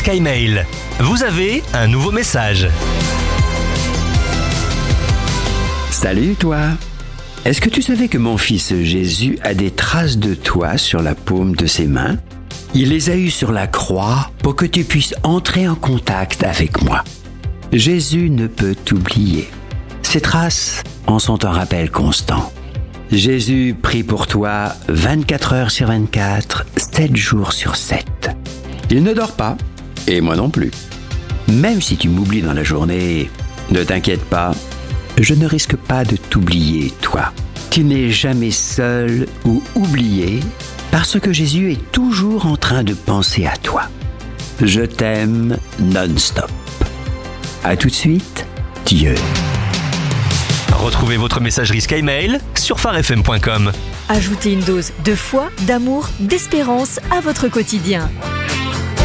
SkyMail. Vous avez un nouveau message. Salut toi! Est-ce que tu savais que mon fils Jésus a des traces de toi sur la paume de ses mains? Il les a eues sur la croix pour que tu puisses entrer en contact avec moi. Jésus ne peut t'oublier. Ces traces en sont un rappel constant. Jésus prie pour toi 24 heures sur 24, 7 jours sur 7. Il ne dort pas, et moi non plus. Même si tu m'oublies dans la journée, ne t'inquiète pas, je ne risque pas de t'oublier, toi. Tu n'es jamais seul ou oublié parce que Jésus est toujours en train de penser à toi. Je t'aime non-stop. À tout de suite, Dieu. Retrouvez votre messagerie SkyMail sur pharefm.com. Ajoutez une dose de foi, d'amour, d'espérance à votre quotidien.